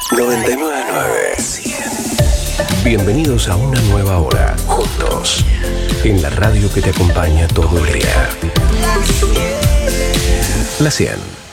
99.9. Bienvenidos a una nueva hora, juntos, en la radio que te acompaña todo el día. La 100.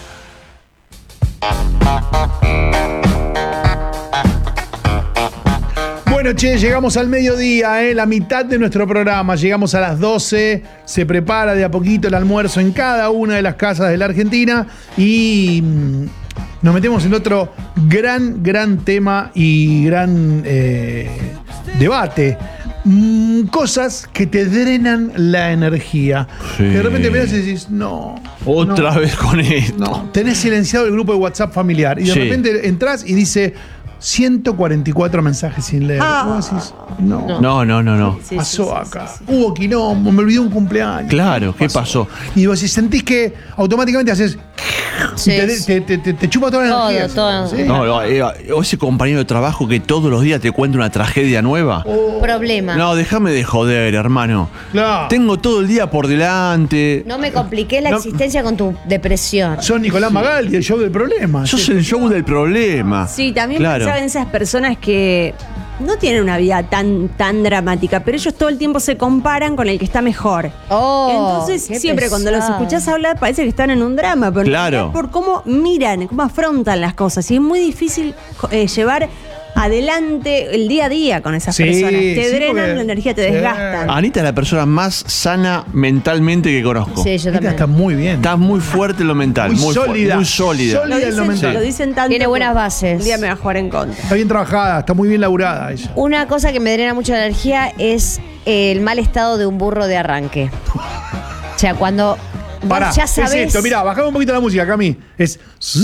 Bueno, che, llegamos al mediodía, la mitad de nuestro programa. Llegamos a las 12, se prepara de a poquito el almuerzo en cada una de las casas de la Argentina y nos metemos en otro gran tema y gran debate. Cosas que te drenan la energía. Sí. Que de repente miras y decís, no. Otra vez con esto. No, tenés silenciado el grupo de WhatsApp familiar y de repente entras y dice 144 mensajes sin leer. Vos decís, no. Sí, pasó acá. Hubo quilombo, me olvidé un cumpleaños. Claro, ¿qué pasó? Y vos si sentís que automáticamente haces te chupa toda la energía. Todo. ¿Sí? O ese compañero de trabajo que todos los días te cuenta una tragedia nueva. Problema. No, déjame de joder, hermano. Claro. Tengo todo el día por delante. No me compliqué la existencia con tu depresión. Sos Nicolás Magaldi, el show del problema. Sos el show del problema. Sí, también Claro. pensaba en esas personas que no tienen una vida tan dramática, pero ellos todo el tiempo se comparan con el que está mejor. Entonces, qué siempre cuando los pesado. escuchás hablar parece que están en un drama, pero Claro. es por cómo miran, cómo afrontan las cosas. Y es muy difícil llevar adelante el día a día con esas personas. Te drenan porque- la energía, te desgastan. Anita es la persona más sana mentalmente que conozco. Sí, yo Esta también. está muy bien. Estás muy fuerte en lo mental. Muy sólida. Muy sólida. Lo en lo mental. dicen tanto. Tiene buenas que bases. Un día me va a jugar en contra. Está bien trabajada, está muy bien laburada ella. Una cosa que me drena mucho la energía es el mal estado de un burro de arranque. O sea, cuando vos Pará, ya es sabés. esto, mirá, bajame un poquito la música, Cami. Es.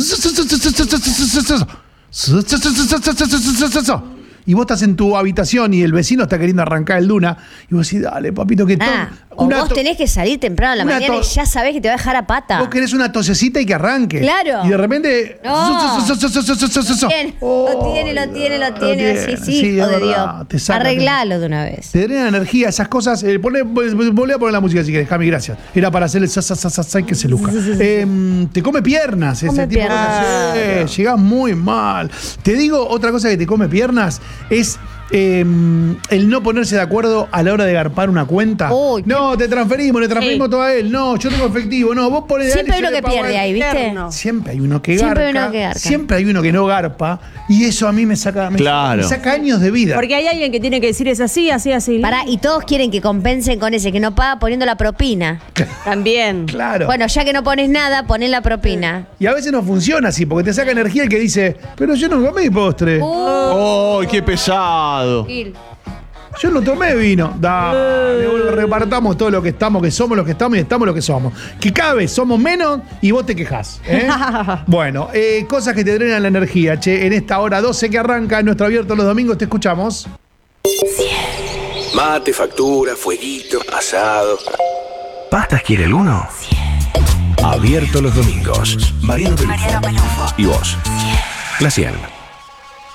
Y vos estás en tu habitación y el vecino está queriendo arrancar el Duna. Y vos decís, dale, papito, que O vos tenés que salir temprano a la una mañana y tos- ya sabés que te va a dejar a pata. Vos querés una tosecita y que arranque. Claro. Y de repente. No. Bien. Lo tiene. Sí, hijo de Dios. Arreglalo de una vez. Te drena energía, esas cosas. Volvé a poner la música si querés, Cami, gracias. Era para hacer el sa que se luzca. Te come piernas ese Come tipo de piernas. cosas. Sí, llegás muy mal. Te digo, otra cosa que te come piernas es el no ponerse de acuerdo a la hora de garpar una cuenta. Uy, no, le transferimos todo a él. No, yo tengo efectivo. No, vos ponés. Siempre hay yo uno le que pago a pierde él. ahí, ¿viste? Eterno. Siempre hay uno que Siempre hay garpa. uno que garca. Siempre hay uno que no garpa. Y eso a mí me saca Claro. años de vida. Porque hay alguien que tiene que decir es así. Pará, y todos quieren que compensen con ese que no paga poniendo la propina. También. Claro. Bueno, ya que no pones nada, poné la propina. Y a veces no funciona así, porque te saca energía el que dice, pero yo no comí postre. ¡Ay, qué pesado! Gil. Yo no tomé vino. Dale, bueno, repartamos todo lo que estamos, que somos lo que estamos y estamos lo que somos. Que cada vez somos menos y vos te quejás. Bueno, cosas que te drenan la energía, che. En esta hora 12 que arranca, nuestro abierto los domingos, te escuchamos. Mate, factura, fueguito, asado. ¿Pastas quiere el uno? Abierto los domingos. Mariano Pelufo. Y vos. La 100.